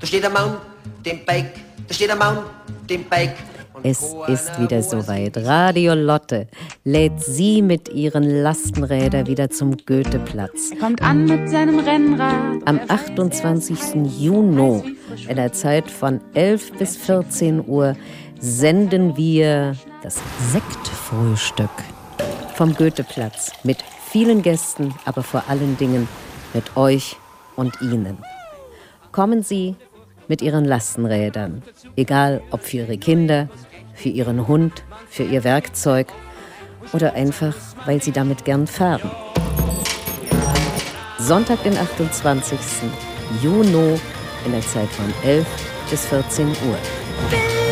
da steht ein Mountainbike, da steht ein Mountainbike. Es ist wieder soweit. Radio Lotte lädt Sie mit ihren Lastenrädern wieder zum Goetheplatz. Er kommt an mit seinem Rennrad. Am 28. Juni, in der Zeit von 11 bis 14 Uhr, senden wir das Sektfrühstück vom Goetheplatz mit vielen Gästen, aber vor allen Dingen mit euch und Ihnen. Kommen Sie mit Ihren Lastenrädern, egal ob für Ihre Kinder, für Ihren Hund, für Ihr Werkzeug oder einfach, weil Sie damit gern fahren. Sonntag, den 28. Juni in der Zeit von 11 bis 14 Uhr.